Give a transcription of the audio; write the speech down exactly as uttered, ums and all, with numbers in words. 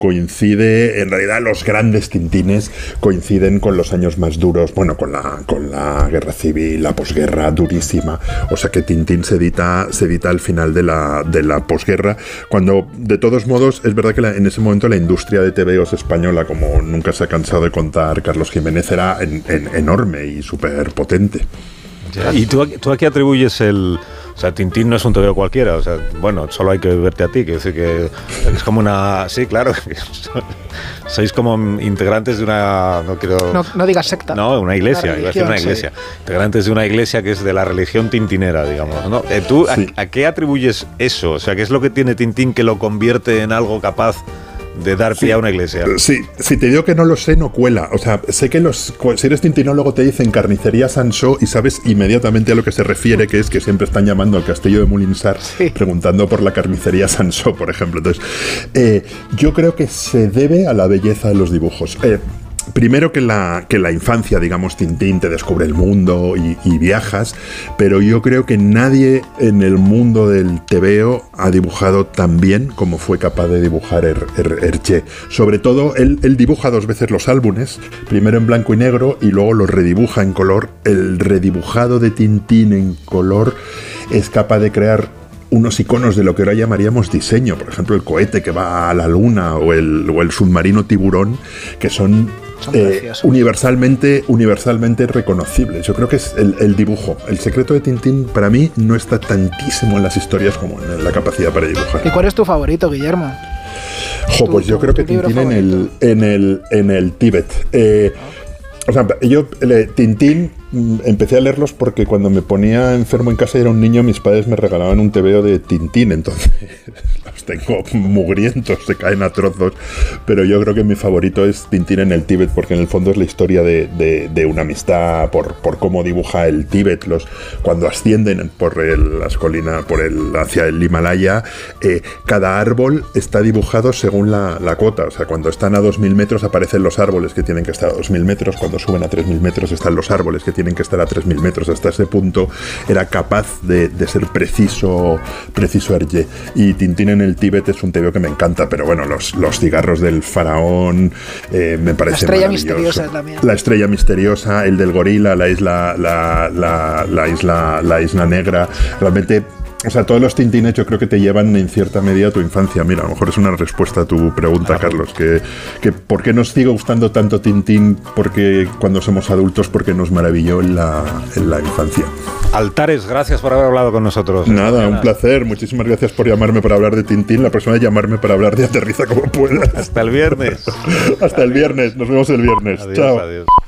coincide, en realidad los grandes Tintines coinciden con los años más duros, bueno, con la, con la guerra civil, la posguerra durísima, o sea que Tintín se edita, se edita al final de la, de la posguerra, cuando de todos modos es verdad que la, en ese momento la industria de tebeos española, como nunca se ha cansado de contar Carlos Jiménez, era en, en, enorme y súper potente. Ya. ¿Y tú, tú a qué atribuyes el...? O sea, Tintín no es un tebeo cualquiera, o sea, bueno, solo hay que verte a ti, que decir que es como una... Sí, claro, sois como integrantes de una... No quiero... No, no digas secta. No, una iglesia, iba a decir una iglesia. Sí. Integrantes de una iglesia que es de la religión tintinera, digamos, ¿no? Eh, ¿Tú sí. a, a qué atribuyes eso? O sea, ¿qué es lo que tiene Tintín que lo convierte en algo capaz de dar pie sí, a una iglesia? Sí, si te digo que no lo sé, no cuela. O sea, sé que los si eres tintinólogo te dicen carnicería Sansó y sabes inmediatamente a lo que se refiere, que es que siempre están llamando al castillo de Molinsart sí. preguntando por la carnicería Sansó, por ejemplo. Entonces, eh, yo creo que se debe a la belleza de los dibujos. Eh, Primero que la, que la infancia, digamos, Tintín te descubre el mundo y, y viajas, pero yo creo que nadie en el mundo del tebeo ha dibujado tan bien como fue capaz de dibujar er, er, Hergé. Sobre todo, él, él dibuja dos veces los álbumes, primero en blanco y negro y luego los redibuja en color. El redibujado de Tintín en color es capaz de crear unos iconos de lo que ahora llamaríamos diseño, por ejemplo el cohete que va a la luna o el, o el submarino tiburón, que son, son eh, universalmente, universalmente reconocibles. Yo creo que es el, el dibujo. El secreto de Tintín para mí no está tantísimo en las historias como en la capacidad para dibujar. ¿Y cuál es tu favorito, Guillermo? Jo, pues yo creo que Tintín en el, en, el, en el Tíbet. Eh, o sea, yo, el, Tintín, empecé a leerlos porque cuando me ponía enfermo en casa y era un niño, mis padres me regalaban un tebeo de Tintín, entonces los tengo mugrientos, se caen a trozos, pero yo creo que mi favorito es Tintín en el Tíbet, porque en el fondo es la historia de, de, de una amistad por, por cómo dibuja el Tíbet, los, cuando ascienden por el, las colinas, por el, hacia el Himalaya, eh, cada árbol está dibujado según la, la cota, o sea, cuando están a dos mil metros aparecen los árboles que tienen que estar a dos mil metros, cuando suben a tres mil metros están los árboles que tienen tienen que estar a tres mil metros. Hasta ese punto era capaz de, de ser preciso preciso Hergé. Y Tintín en el Tíbet es un tebeo que me encanta, pero bueno, los, los cigarros del faraón eh, me parece la estrella maravilloso. Misteriosa también. La estrella misteriosa, el del gorila, la isla la, la, la isla la isla negra, realmente. O sea, todos los Tintines yo creo que te llevan en cierta medida a tu infancia. Mira, a lo mejor es una respuesta a tu pregunta, Carlos, que, que ¿por qué nos sigue gustando tanto Tintín? Porque cuando somos adultos, porque nos maravilló en la, en la infancia. Altares, gracias por haber hablado con nosotros. Nada, un placer. Muchísimas gracias por llamarme para hablar de Tintín. La próxima vez llamarme para hablar de Aterriza como puedas. Hasta el viernes. Hasta el viernes. Nos vemos el viernes. Adiós, Chao. Adiós.